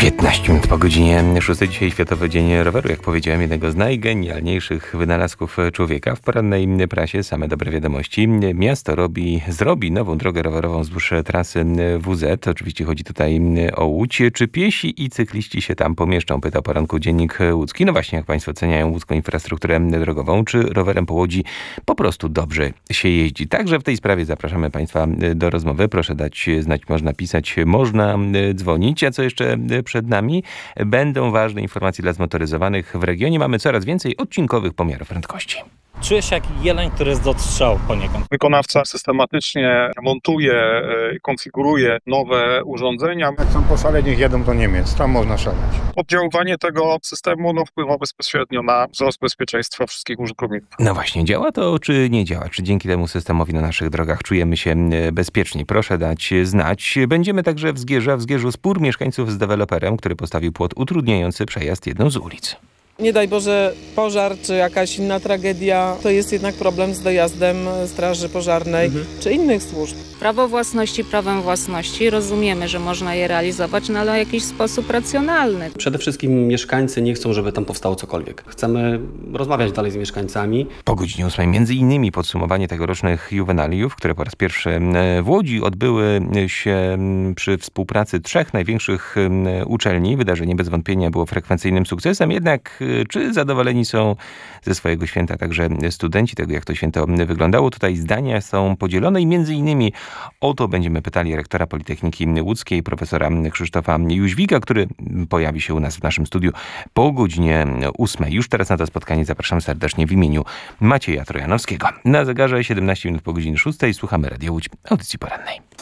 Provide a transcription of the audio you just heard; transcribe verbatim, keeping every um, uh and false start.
piętnaście minut po godzinie szóstej. Dzisiaj Światowy Dzień Roweru. Jak powiedziałem, jednego z najgenialniejszych wynalazków człowieka. W porannej prasie same dobre wiadomości. Miasto robi, zrobi nową drogę rowerową wzdłuż trasy W Z. Oczywiście chodzi tutaj o Łódź. Czy piesi i cykliści się tam pomieszczą? Pyta o poranku Dziennik Łódzki. No właśnie, jak państwo oceniają łódzką infrastrukturę drogową? Czy rowerem po Łodzi po prostu dobrze się jeździ? Także w tej sprawie zapraszamy państwa do rozmowy. Proszę dać znać, można pisać, można dzwonić. A co jeszcze przed nami? Będą ważne informacje dla zmotoryzowanych. W regionie mamy coraz więcej odcinkowych pomiarów prędkości. Czuję się jak jeleń, który jest do odstrzału poniekąd. Wykonawca systematycznie montuje, konfiguruje nowe urządzenia. Jak chcą poszaleć, niech jedą do Niemiec, tam można szaleć. Oddziaływanie tego systemu no, wpływa bezpośrednio na wzrost bezpieczeństwa wszystkich użytkowników. No właśnie, działa to czy nie działa? Czy dzięki temu systemowi na naszych drogach czujemy się bezpieczni? Proszę dać znać. Będziemy także w Zgierzu, a w Zgierzu spór mieszkańców z deweloperem, który postawił płot utrudniający przejazd jedną z ulic. Nie daj Boże pożar czy jakaś inna tragedia, to jest jednak problem z dojazdem straży pożarnej mhm. czy innych służb. Prawo własności prawem własności. Rozumiemy, że można je realizować, no ale w jakiś sposób racjonalny. Przede wszystkim mieszkańcy nie chcą, żeby tam powstało cokolwiek. Chcemy rozmawiać dalej z mieszkańcami. Po godzinie ósmej między innymi podsumowanie tegorocznych juwenaliów, które po raz pierwszy w Łodzi odbyły się przy współpracy trzech największych uczelni. Wydarzenie bez wątpienia było frekwencyjnym sukcesem, jednak czy zadowoleni są ze swojego święta także studenci, tego jak to święto wyglądało? Tutaj zdania są podzielone i między innymi o to będziemy pytali rektora Politechniki Łódzkiej, profesora Krzysztofa Jóźwika, który pojawi się u nas w naszym studiu po godzinie ósmej. Już teraz na to spotkanie zapraszam serdecznie w imieniu Macieja Trojanowskiego. Na zegarze siedemnaście minut po godzinie szóstej słuchamy Radio Łódź, audycji porannej.